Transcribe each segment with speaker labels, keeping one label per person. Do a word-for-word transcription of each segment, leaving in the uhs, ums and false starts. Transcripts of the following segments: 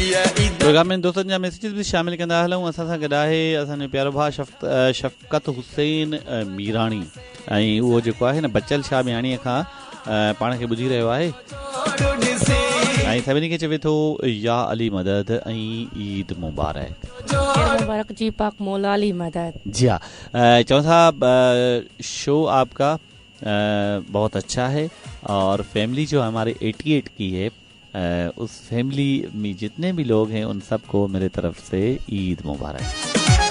Speaker 1: Programme में दोस्तनि जा मैसेजिस बि शामिल कंदा हलूं। असां सां गॾु आहे असांजो प्यारो भाउ शफ़ शफ़क़त हुसैन मीराणी ऐं उहो जेको आहे न बचल शाह मियाणीअ खां पाण खे ॿुधी रहियो आहे ऐं सभिनी खे चवे थो या अली मदद ऐं ईद मुबारक।
Speaker 2: मुबारक जी पाक मौला अली मदद।
Speaker 1: जी हाँ, चौथा साहब शो आपका बहुत अच्छा है और फैमिली जो हमारे अठासी की है, उस फैमिली में जितने भी लोग हैं उन सबको मेरे तरफ से ईद मुबारक।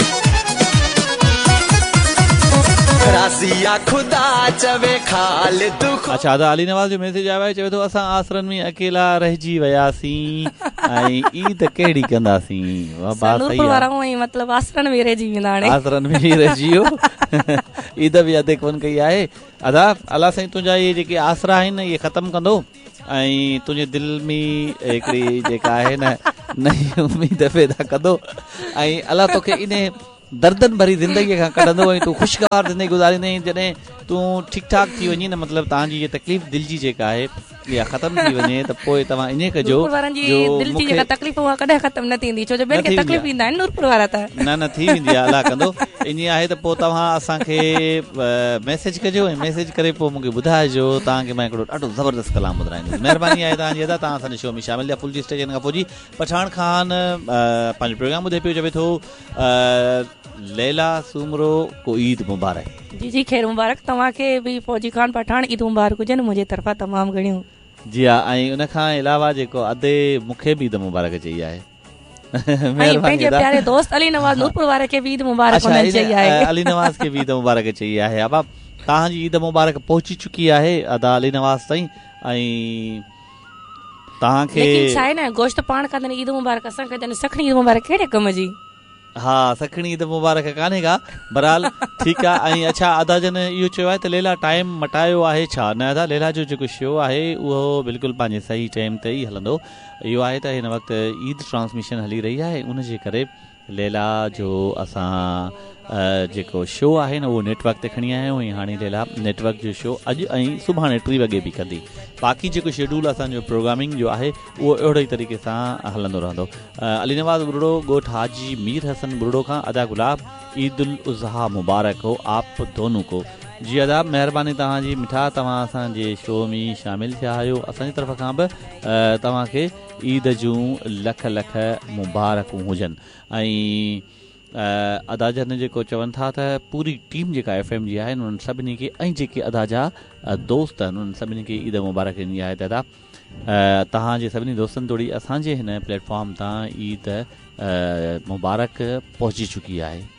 Speaker 1: अच्छा, आदा अली नवाज़ जो मैसेज आयो आहे, चवे थो असां आसरन में अकेला रहिजी वियासीं ऐं ईद कहिड़ी कंदासीं। वाह बात सही आहे,
Speaker 2: मतलब आसरन में रहिजी वेंदा, हाणे
Speaker 1: आसरन में रहिजी वियो। ईद बि अदे कोन कई आहे। अदा अल्लाह साईं तुंहिंजा इहे जेके आसरा आहिनि इहे ख़तमु कंदो ऐं तुंहिंजे दिलि में हिकिड़ी जेका आहे न नई उमेद पैदा कंदो ऐं अल्लाह तोखे इन दर्दन भरी ज़िंदगीअ खां कढंदो ऐं तूं ख़ुशगवार ज़िंदगी गुज़ारींदे जॾहिं तूं ठीकु ठाक थी वञी न, मतिलबु तव्हांजी इहा तकलीफ़ दिलि जी जेका आहे इहा ख़तमु थी वञे त पोइ तव्हां ईअं कजो न न थी वेंदी आहे, अलाह कंदो। ईअं आहे त पोइ तव्हां असांखे मैसेज कजो ऐं मैसेज करे पोइ मूंखे ॿुधाइजो, तव्हांखे मां हिकिड़ो ॾाढो ज़बरदस्त कलाम ॿुधाईंदुसि। महिरबानी आहे तव्हांजी अदा, तव्हां असांजे शो में शामिल थिया फुल जी स्टेशन खां पोइ। जी पठान खान पंहिंजो प्रोग्राम ॿुधे पियो, चवे थो लैला सूमरो को ईद मुबारक।
Speaker 2: जी जी ख़ैर मुबारक तव्हांखे बि फौजी खान पठान ईद मुबारक हुजनि मुंहिंजे तरफ़ां तमामु घणियूं।
Speaker 1: जी हा, ऐं उन खां अलावा जेको अदे मूंखे बि ईद मुबारक चई आहे।
Speaker 2: पंहिंजे प्यारे दोस्त अली नवाज़ नूरपुर वारे खे बि ईद मुबारक चई आहे।
Speaker 1: अली नवाज़ खे बि ईद मुबारक चई आहे। अब तव्हांजी ईद मुबारक पहुची चुकी आहे अदा अली नवाज़ ताईं ऐं तव्हांखे
Speaker 2: छा आहे न गोश्त पाण कंदा ईद मुबारक, असां कंदा सखणी ईद मुबारक कहिड़े कम जी।
Speaker 1: हा, सखणी ईद मुबारक कान्हे का, बहरहाल ठीकु आहे। ऐं अच्छा अदा जन इहो चयो आहे त लैला टाइम मटायो आहे छा? न अदा, लैला जो जेको शो आहे उहो बिल्कुलु पंहिंजे सही टाइम ते ई हलंदो। इहो आहे त हिन वक़्तु ईद ट्रांसमिशन हली रही आहे, उनजे करे लैला जो असां जेको शो आहे न उहो नेटवर्क ते खणी आया आहियूं ऐं हाणे लैला नेटवर्क जो शो अॼु ऐं सुभाणे टी वॻे बि कंदी। बाक़ी जेको शेड्यूल असांजो प्रोग्रामिंग जो आहे उहो अहिड़ो ई तरीक़े सां हलंदो रहंदो। अली नवाज़ बुरड़ो ॻोठ हाजी मीर हसन बुरड़ो खां अदा गुलाब ईद उल उज़हा मुबारक हो आप दोनों को। जी अदा महिरबानी तव्हांजी मिठा, तव्हां असांजे शो में शामिलु थिया आहियो। असांजी तरफ़ खां बि तव्हांखे ईद जूं लख लख मुबारकूं हुजनि। ऐं अदा जन जेको चवनि था त पूरी टीम जेका एफ एम जी आहे उन्हनि सभिनी खे ऐं जेके अदा जा दोस्त आहिनि उन्हनि सभिनी खे ईद मुबारक ॾिनी आहे। दादा तव्हांजे सभिनी दोस्तनि तोड़ी असांजे हिन प्लेटफॉर्म तां ईद मुबारक पहुची चुकी आहे।